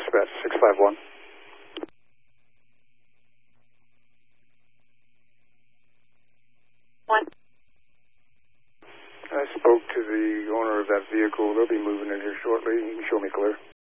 dispatch, 651. I spoke to the owner of that vehicle. They'll be moving in here shortly. You can show me clear.